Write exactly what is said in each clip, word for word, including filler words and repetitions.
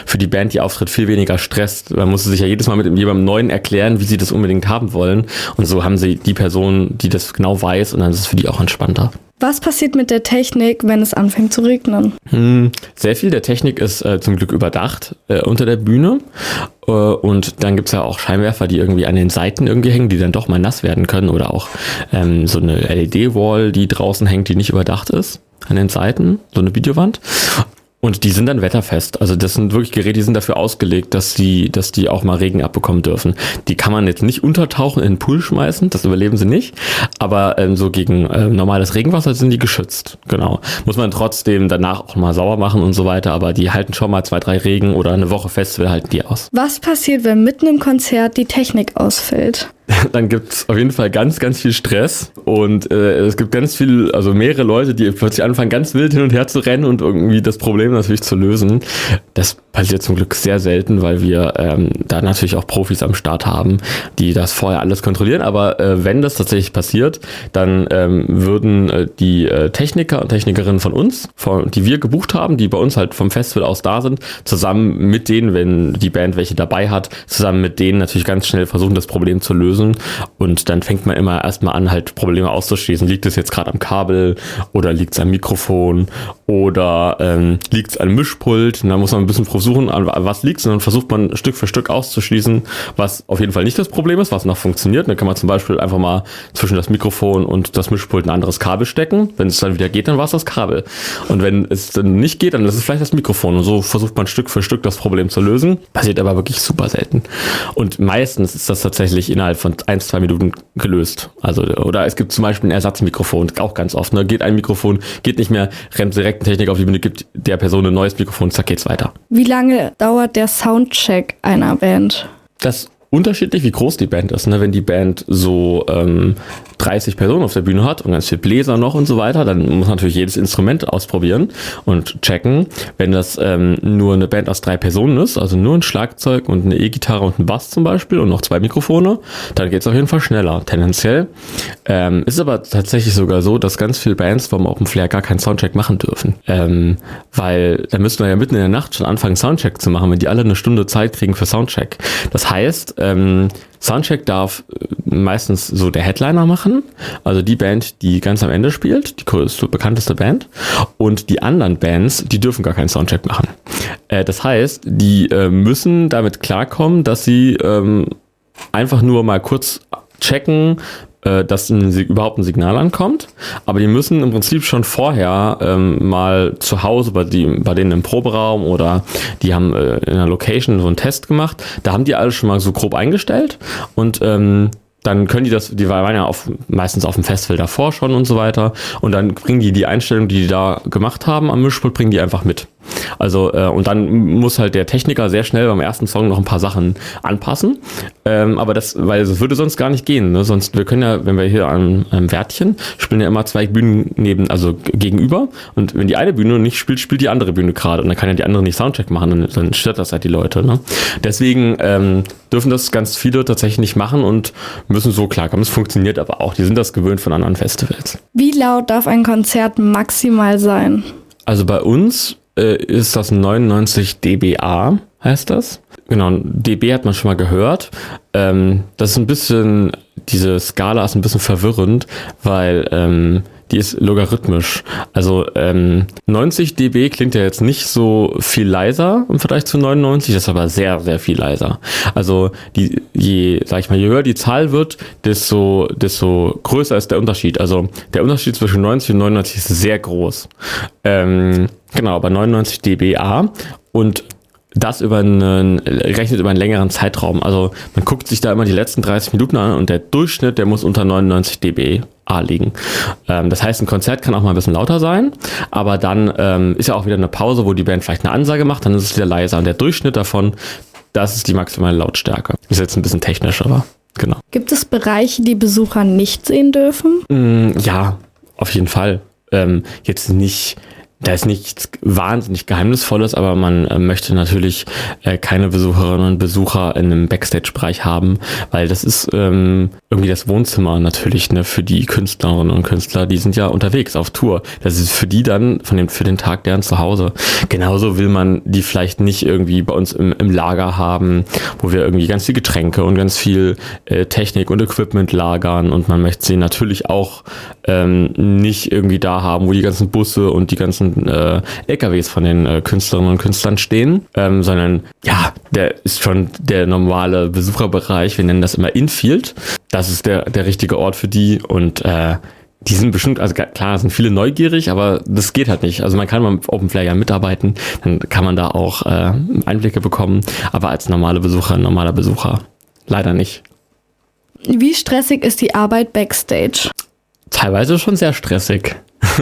für die Band, die auftritt, viel weniger stresst. Man musste sich ja jedes Mal mit jemandem Neuen erklären, wie sie das unbedingt haben wollen. Und so haben sie die Person, die das genau weiß, und dann ist es für die auch entspannter. Was passiert mit der Technik, wenn es anfängt zu regnen? Hm, sehr viel der Technik ist äh, zum Glück überdacht äh, unter der Bühne. Äh, und dann gibt's ja auch Scheinwerfer, die irgendwie an den Seiten irgendwie hängen, die dann doch mal nass werden können. Oder auch ähm, so eine L E D-Wall, die draußen hängt, die nicht überdacht ist an den Seiten. So eine Videowand. Und die sind dann wetterfest. Also das sind wirklich Geräte, die sind dafür ausgelegt, dass die, dass die auch mal Regen abbekommen dürfen. Die kann man jetzt nicht untertauchen, in den Pool schmeißen, das überleben sie nicht. Aber ähm, so gegen ähm, normales Regenwasser sind die geschützt. Genau. Muss man trotzdem danach auch mal sauber machen und so weiter. Aber die halten schon mal zwei, drei Regen oder eine Woche Festival halten die aus. Was passiert, wenn mitten im Konzert die Technik ausfällt? Dann gibt's auf jeden Fall ganz, ganz viel Stress und äh, es gibt ganz viel, also mehrere Leute, die plötzlich anfangen, ganz wild hin und her zu rennen und irgendwie das Problem natürlich zu lösen. Das passiert zum Glück sehr selten, weil wir ähm, da natürlich auch Profis am Start haben, die das vorher alles kontrollieren. Aber äh, wenn das tatsächlich passiert, dann ähm, würden äh, die äh, Techniker und Technikerinnen von uns, von, die wir gebucht haben, die bei uns halt vom Festival aus da sind, zusammen mit denen, wenn die Band welche dabei hat, zusammen mit denen natürlich ganz schnell versuchen, das Problem zu lösen. Und dann fängt man immer erstmal an, halt Probleme auszuschließen. Liegt es jetzt gerade am Kabel oder liegt es am Mikrofon oder ähm, liegt es am Mischpult? Und dann muss man ein bisschen versuchen, an was liegt es. Und dann versucht man Stück für Stück auszuschließen, was auf jeden Fall nicht das Problem ist, was noch funktioniert. Dann kann man zum Beispiel einfach mal zwischen das Mikrofon und das Mischpult ein anderes Kabel stecken. Wenn es dann wieder geht, dann war es das Kabel. Und wenn es dann nicht geht, dann ist es vielleicht das Mikrofon. Und so versucht man Stück für Stück das Problem zu lösen. Passiert aber wirklich super selten. Und meistens ist das tatsächlich innerhalb von ein, zwei Minuten gelöst. Also, oder es gibt zum Beispiel ein Ersatzmikrofon, auch ganz oft. Ne? Geht ein Mikrofon, geht nicht mehr, rennt direkt ein Techniker auf die Bühne, gibt der Person ein neues Mikrofon, zack, geht's weiter. Wie lange dauert der Soundcheck einer Band? Das unterschiedlich, wie groß die Band ist. Ne? Wenn die Band so ähm, dreißig Personen auf der Bühne hat und ganz viel Bläser noch und so weiter, dann muss man natürlich jedes Instrument ausprobieren und checken. Wenn das ähm, nur eine Band aus drei Personen ist, also nur ein Schlagzeug und eine E-Gitarre und ein Bass zum Beispiel und noch zwei Mikrofone, dann geht es auf jeden Fall schneller, tendenziell. Ähm, ist aber tatsächlich sogar so, dass ganz viele Bands vom Open Flair gar keinen Soundcheck machen dürfen. Ähm, weil da müssten wir ja mitten in der Nacht schon anfangen, Soundcheck zu machen, wenn die alle eine Stunde Zeit kriegen für Soundcheck. Das heißt, Ähm, Soundcheck darf meistens so der Headliner machen, also die Band, die ganz am Ende spielt, die größte, bekannteste Band, und die anderen Bands, die dürfen gar keinen Soundcheck machen. Äh, das heißt, die äh, müssen damit klarkommen, dass sie ähm, einfach nur mal kurz checken, dass ein, überhaupt ein Signal ankommt, aber die müssen im Prinzip schon vorher ähm, mal zu Hause bei, die, bei denen im Proberaum oder die haben äh, in einer Location so einen Test gemacht, da haben die alles schon mal so grob eingestellt und ähm, dann können die das, die waren ja auf, meistens auf dem Festival davor schon und so weiter und dann bringen die die Einstellung, die die da gemacht haben am Mischpult, bringen die einfach mit. Also äh, und dann muss halt der Techniker sehr schnell beim ersten Song noch ein paar Sachen anpassen, ähm, aber das, weil das würde sonst gar nicht gehen, ne? Sonst, wir können ja, wenn wir hier am, am Wärtchen spielen ja immer zwei Bühnen neben, also gegenüber und wenn die eine Bühne nicht spielt, spielt die andere Bühne gerade und dann kann ja die andere nicht Soundcheck machen, dann, dann stört das halt die Leute, ne? Deswegen ähm, dürfen das ganz viele tatsächlich nicht machen und müssen so klarkommen. Es funktioniert aber auch, die sind das gewöhnt von anderen Festivals. Wie laut darf ein Konzert maximal sein? Also bei uns äh, ist das neunundneunzig dBA, heißt das. Genau, dB hat man schon mal gehört. Ähm, das ist ein bisschen, diese Skala ist ein bisschen verwirrend, weil ähm, die ist logarithmisch. Also ähm, neunzig dB klingt ja jetzt nicht so viel leiser im Vergleich zu neunundneunzig, das ist aber sehr, sehr viel leiser. Also die, je, sag ich mal, je höher die Zahl wird, desto, desto größer ist der Unterschied. Also der Unterschied zwischen neunzig und neunundneunzig ist sehr groß. Ähm, genau, aber neunundneunzig dBA und das über einen, rechnet über einen längeren Zeitraum. Also man guckt sich da immer die letzten dreißig Minuten an und der Durchschnitt, der muss unter neunundneunzig dBA liegen. Ähm, das heißt, ein Konzert kann auch mal ein bisschen lauter sein, aber dann ähm, ist ja auch wieder eine Pause, wo die Band vielleicht eine Ansage macht, dann ist es wieder leiser. Und der Durchschnitt davon, das ist die maximale Lautstärke. Ist jetzt ein bisschen technisch, aber genau. Gibt es Bereiche, die Besucher nicht sehen dürfen? Mm, ja, auf jeden Fall. Ähm, jetzt nicht da ist nichts wahnsinnig Geheimnisvolles, aber man äh, möchte natürlich äh, keine Besucherinnen und Besucher in einem Backstage-Bereich haben, weil das ist ähm, irgendwie das Wohnzimmer natürlich, ne, für die Künstlerinnen und Künstler, die sind ja unterwegs auf Tour. Das ist für die dann von dem für den Tag deren Zuhause. Genauso will man die vielleicht nicht irgendwie bei uns im, im Lager haben, wo wir irgendwie ganz viel Getränke und ganz viel äh, Technik und Equipment lagern, und man möchte sie natürlich auch ähm, nicht irgendwie da haben, wo die ganzen Busse und die ganzen Äh, L K Ws von den äh, Künstlerinnen und Künstlern stehen, ähm, sondern ja, der ist schon der normale Besucherbereich, wir nennen das immer Infield. Das ist der, der richtige Ort für die, und äh, die sind bestimmt, also klar, sind viele neugierig, aber das geht halt nicht. Also man kann beim Open Flair ja mitarbeiten, dann kann man da auch äh, Einblicke bekommen, aber als normale Besucher, normaler Besucher leider nicht. Wie stressig ist die Arbeit Backstage? Teilweise schon sehr stressig.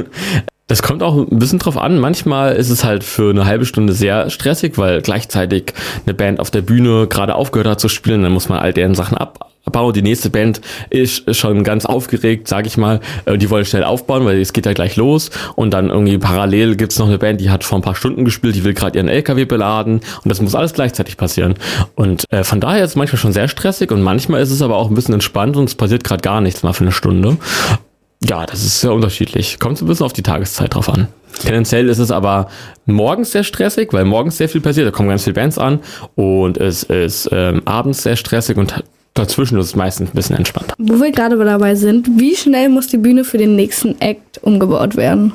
Das kommt auch ein bisschen drauf an. Manchmal ist es halt für eine halbe Stunde sehr stressig, weil gleichzeitig eine Band auf der Bühne gerade aufgehört hat zu spielen. Dann muss man all deren Sachen abbauen. Die nächste Band ist schon ganz aufgeregt, sag ich mal. Die wollen schnell aufbauen, weil es geht ja gleich los. Und dann irgendwie parallel gibt's noch eine Band, die hat vor ein paar Stunden gespielt, die will gerade ihren L K W beladen. Und das muss alles gleichzeitig passieren. Und äh, von daher ist es manchmal schon sehr stressig, und manchmal ist es aber auch ein bisschen entspannt und es passiert gerade gar nichts mal für eine Stunde. Ja, das ist sehr unterschiedlich. Kommt so ein bisschen auf die Tageszeit drauf an. Tendenziell ist es aber morgens sehr stressig, weil morgens sehr viel passiert. Da kommen ganz viele Bands an, und es ist ähm, abends sehr stressig, und dazwischen ist es meistens ein bisschen entspannter. Wo wir gerade dabei sind, wie schnell muss die Bühne für den nächsten Act umgebaut werden?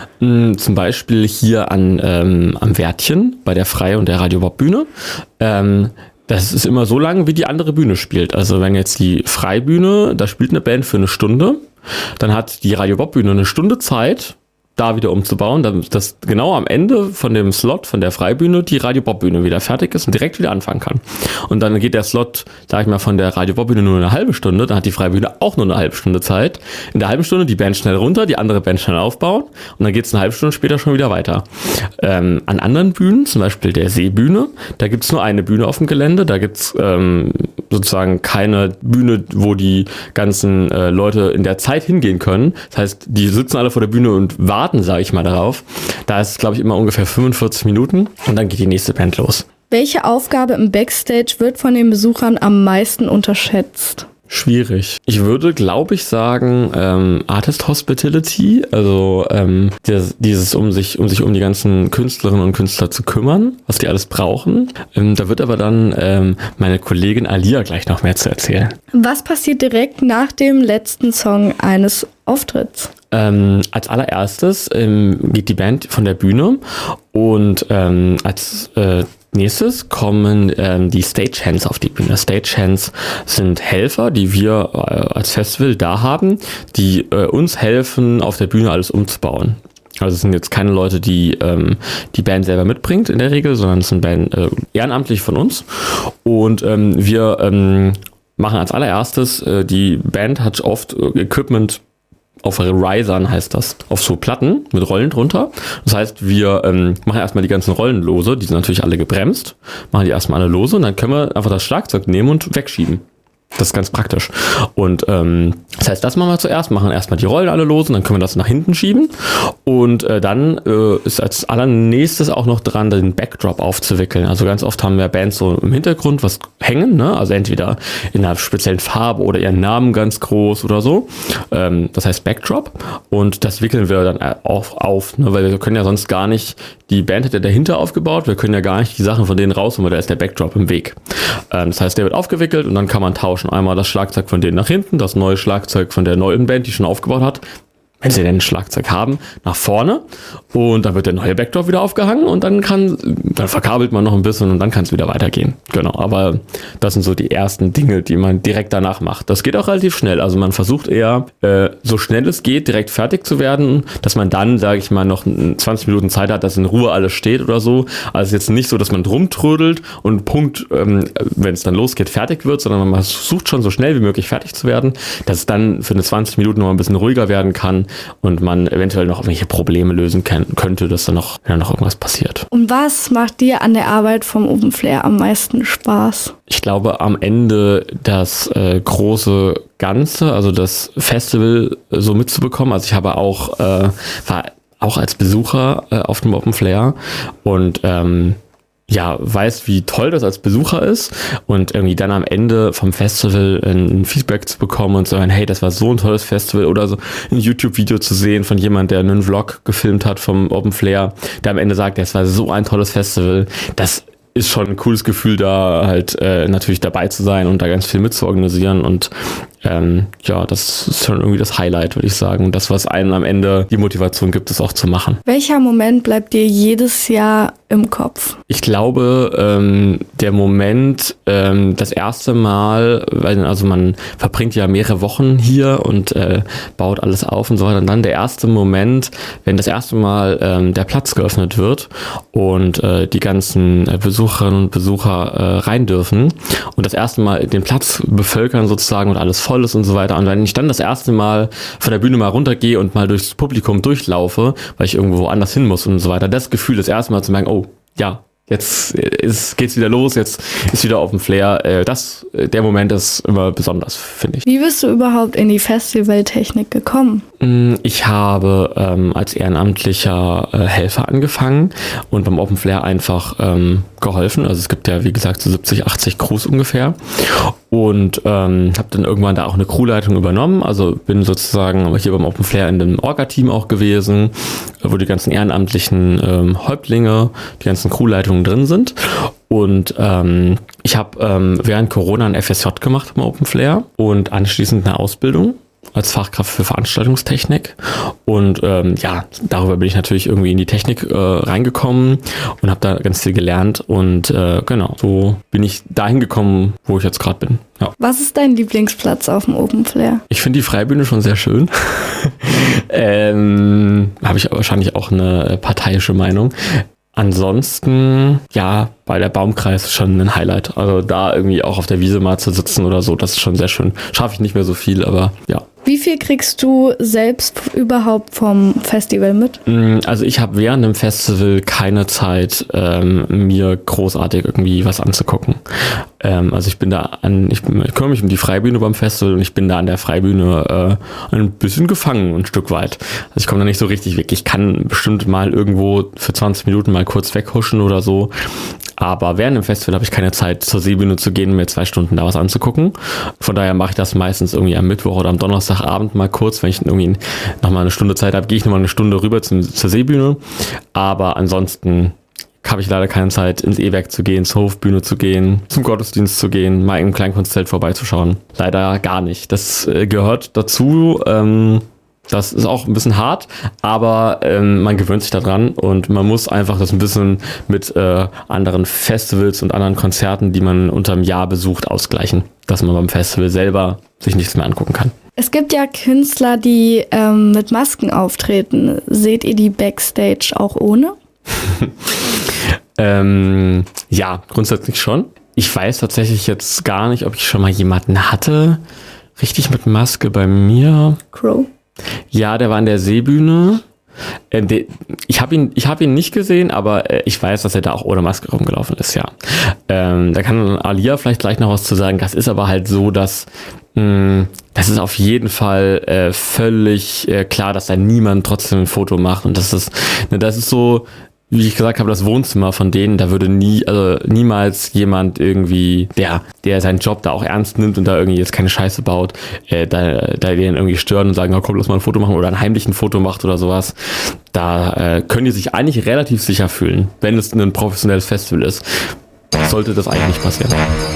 Zum Beispiel hier an, ähm, am Wärtchen bei der Freie und der Radio Bob Bühne. Ähm, Das ist immer so lang, wie die andere Bühne spielt. Also wenn jetzt die Freibühne, da spielt eine Band für eine Stunde, dann hat die Radio Bob Bühne eine Stunde Zeit, da wieder umzubauen, dass genau am Ende von dem Slot von der Freibühne die Radio Bob Bühne wieder fertig ist und direkt wieder anfangen kann. Und dann geht der Slot, sag ich mal, von der Radio Bob Bühne nur eine halbe Stunde, dann hat die Freibühne auch nur eine halbe Stunde Zeit. In der halben Stunde die Band schnell runter, die andere Band schnell aufbauen, und dann geht es eine halbe Stunde später schon wieder weiter. Ähm, an anderen Bühnen, zum Beispiel der Seebühne, da gibt es nur eine Bühne auf dem Gelände, da gibt es ähm, sozusagen keine Bühne, wo die ganzen äh, Leute in der Zeit hingehen können. Das heißt, die sitzen alle vor der Bühne und warten, sage ich mal, darauf. Da ist es, glaube ich, immer ungefähr fünfundvierzig Minuten, und dann geht die nächste Band los. Welche Aufgabe im Backstage wird von den Besuchern am meisten unterschätzt? Schwierig. Ich würde, glaube ich, sagen, ähm, Artist Hospitality, also ähm, das, dieses, um sich, um sich um die ganzen Künstlerinnen und Künstler zu kümmern, was die alles brauchen. Ähm, da wird aber dann ähm, meine Kollegin Alia gleich noch mehr zu erzählen. Was passiert direkt nach dem letzten Song eines Auftritts? Ähm, als allererstes ähm, geht die Band von der Bühne, und ähm, als äh, nächstes kommen ähm, die Stagehands auf die Bühne. Stagehands sind Helfer, die wir äh, als Festival da haben, die äh, uns helfen, auf der Bühne alles umzubauen. Also es sind jetzt keine Leute, die ähm, die Band selber mitbringt in der Regel, sondern es sind Band, äh, ehrenamtlich von uns. Und ähm, wir ähm, machen als allererstes, äh, die Band hat oft äh, Equipment auf Risern, heißt das, auf so Platten mit Rollen drunter. Das heißt, wir ähm, machen erstmal die ganzen Rollen lose, die sind natürlich alle gebremst, machen die erstmal alle lose, und dann können wir einfach das Schlagzeug nehmen und wegschieben. Das ist ganz praktisch. Und ähm, das heißt, das machen wir zuerst, machen erstmal die Rollen alle los, und dann können wir das nach hinten schieben. Und äh, dann äh, ist als allernächstes auch noch dran, den Backdrop aufzuwickeln. Also ganz oft haben wir Bands so im Hintergrund was hängen, ne? Also entweder in einer speziellen Farbe oder ihren Namen ganz groß oder so. Ähm, das heißt Backdrop. Und das wickeln wir dann auch auf, ne? Weil wir können ja sonst gar nicht, die Band hat ja dahinter aufgebaut, wir können ja gar nicht die Sachen von denen rausholen, weil da ist der Backdrop im Weg. Ähm, das heißt, der wird aufgewickelt, und dann kann man tauschen. Einmal das Schlagzeug von denen nach hinten, das neue Schlagzeug von der neuen Band, die schon aufgebaut hat, wenn sie denn ein Schlagzeug haben, nach vorne, und dann wird der neue Backdrop wieder aufgehangen, und dann kann, dann verkabelt man noch ein bisschen, und dann kann es wieder weitergehen. Genau, aber das sind so die ersten Dinge, die man direkt danach macht. Das geht auch relativ schnell, also man versucht eher, äh, so schnell es geht, direkt fertig zu werden, dass man dann, sage ich mal, noch zwanzig Minuten Zeit hat, dass in Ruhe alles steht oder so. Also jetzt nicht so, dass man drum trödelt und Punkt, ähm, wenn es dann losgeht, fertig wird, sondern man versucht schon so schnell wie möglich fertig zu werden, dass es dann für eine zwanzig Minuten noch ein bisschen ruhiger werden kann und man eventuell noch irgendwelche Probleme lösen kann, könnte, dass da noch, ja, noch irgendwas passiert. Und was macht dir an der Arbeit vom Open Flair am meisten Spaß? Ich glaube, am Ende das äh, große Ganze, also das Festival so mitzubekommen. Also ich habe auch, äh, war auch als Besucher äh, auf dem Open Flair und ähm, ja, weiß, wie toll das als Besucher ist und irgendwie dann am Ende vom Festival ein Feedback zu bekommen und zu sagen, hey, das war so ein tolles Festival oder so ein YouTube-Video zu sehen von jemand, der einen Vlog gefilmt hat vom Open Flair, der am Ende sagt, das war so ein tolles Festival, das ist schon ein cooles Gefühl, da halt äh, natürlich dabei zu sein und da ganz viel mitzuorganisieren und ähm, ja, das ist schon irgendwie das Highlight, würde ich sagen. Das, was einem am Ende die Motivation gibt, es auch zu machen. Welcher Moment bleibt dir jedes Jahr im Kopf? Ich glaube, ähm, der Moment, ähm, das erste Mal, weil also man verbringt ja mehrere Wochen hier und äh, baut alles auf und so weiter. Und dann der erste Moment, wenn das erste Mal ähm, der Platz geöffnet wird und äh, die ganzen äh, Besucherinnen und Besucher äh, rein dürfen und das erste Mal den Platz bevölkern sozusagen und alles voll ist und so weiter. Und wenn ich dann das erste Mal von der Bühne mal runtergehe und mal durchs Publikum durchlaufe, weil ich irgendwo anders hin muss und so weiter, das Gefühl, das erste Mal zu merken, oh, ja, jetzt ist, geht's wieder los, jetzt ist wieder Open Flair. Das, der Moment ist immer besonders, finde ich. Wie bist du überhaupt in die Festivaltechnik gekommen? Ich habe ähm, als ehrenamtlicher äh, Helfer angefangen und beim Open Flair einfach ähm, geholfen. Also es gibt ja, wie gesagt, so siebzig, achtzig Crews ungefähr. Und ähm, habe dann irgendwann da auch eine Crewleitung übernommen. Also bin sozusagen hier beim Open Flair in dem Orga-Team auch gewesen, wo die ganzen ehrenamtlichen ähm, Häuptlinge, die ganzen Crewleitungen drin sind. Und ähm, ich habe ähm, während Corona ein F S J gemacht beim Open Flair und anschließend eine Ausbildung als Fachkraft für Veranstaltungstechnik. Und ähm, ja, darüber bin ich natürlich irgendwie in die Technik äh, reingekommen und habe da ganz viel gelernt. Und äh, genau, so bin ich dahin gekommen, wo ich jetzt gerade bin. Ja. Was ist dein Lieblingsplatz auf dem Open Flair? Ich finde die Freibühne schon sehr schön. ähm, habe ich wahrscheinlich auch eine parteiische Meinung. Ansonsten, ja, bei der Baumkreis ist schon ein Highlight. Also da irgendwie auch auf der Wiese mal zu sitzen oder so, das ist schon sehr schön. Schaffe ich nicht mehr so viel, aber ja. Wie viel kriegst du selbst überhaupt vom Festival mit? Also ich habe während dem Festival keine Zeit, ähm, mir großartig irgendwie was anzugucken. Ähm, also ich bin da an, ich, ich kümmere mich um die Freibühne beim Festival und ich bin da an der Freibühne äh, ein bisschen gefangen, ein Stück weit. Also ich komme da nicht so richtig weg. Ich kann bestimmt mal irgendwo für zwanzig Minuten mal kurz weghuschen oder so. Aber während dem Festival habe ich keine Zeit, zur Seebühne zu gehen und mir zwei Stunden da was anzugucken. Von daher mache ich das meistens irgendwie am Mittwoch oder am Donnerstagabend mal kurz, wenn ich irgendwie nochmal eine Stunde Zeit habe, gehe ich nochmal eine Stunde rüber zum, zur Seebühne. Aber ansonsten habe ich leider keine Zeit, ins E-Werk zu gehen, zur Hofbühne zu gehen, zum Gottesdienst zu gehen, mal im Kleinkunstzelt vorbeizuschauen. Leider gar nicht. Das äh, gehört dazu. Ähm, Das ist auch ein bisschen hart, aber ähm, man gewöhnt sich daran und man muss einfach das ein bisschen mit äh, anderen Festivals und anderen Konzerten, die man unterm Jahr besucht, ausgleichen, dass man beim Festival selber sich nichts mehr angucken kann. Es gibt ja Künstler, die ähm, mit Masken auftreten. Seht ihr die Backstage auch ohne? ähm, ja, grundsätzlich schon. Ich weiß tatsächlich jetzt gar nicht, ob ich schon mal jemanden hatte, richtig mit Maske bei mir. Crow? Ja, der war an der Seebühne. Äh, de, ich habe ihn, ich habe ihn nicht gesehen, aber äh, ich weiß, dass er da auch ohne Maske rumgelaufen ist, ja. Ähm, da kann Alia vielleicht gleich noch was zu sagen. Das ist aber halt so, dass mh, das ist auf jeden Fall äh, völlig äh, klar, dass da niemand trotzdem ein Foto macht. Und das ist, ne, das ist so, wie ich gesagt habe, das Wohnzimmer von denen, da würde nie, also niemals jemand irgendwie, der, der seinen Job da auch ernst nimmt und da irgendwie jetzt keine Scheiße baut, äh, da, da den irgendwie stören und sagen, oh, komm, lass mal ein Foto machen oder ein heimlichen Foto macht oder sowas. Da äh, können die sich eigentlich relativ sicher fühlen, wenn es ein professionelles Festival ist. Sollte das eigentlich nicht passieren.